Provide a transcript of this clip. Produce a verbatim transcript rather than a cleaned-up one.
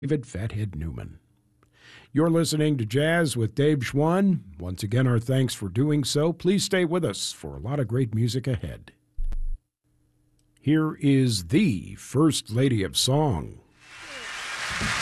David Fathead Newman. You're listening to Jazz with Dave Schwann. Once again, our thanks for doing so. Please stay with us for a lot of great music ahead. Here is the First Lady of Song.